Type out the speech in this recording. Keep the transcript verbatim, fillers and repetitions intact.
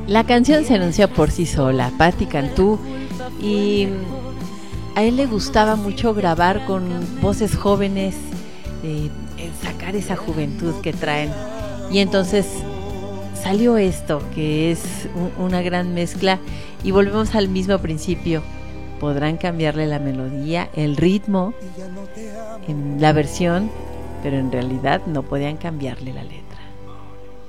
La canción se anuncia por sí sola, Patti Cantú, y a él le gustaba mucho grabar con voces jóvenes, eh, sacar esa juventud que traen. Y entonces salió esto, que es un, una gran mezcla, y volvemos al mismo principio. Podrán cambiarle la melodía, el ritmo, en la versión, pero en realidad no podían cambiarle la letra.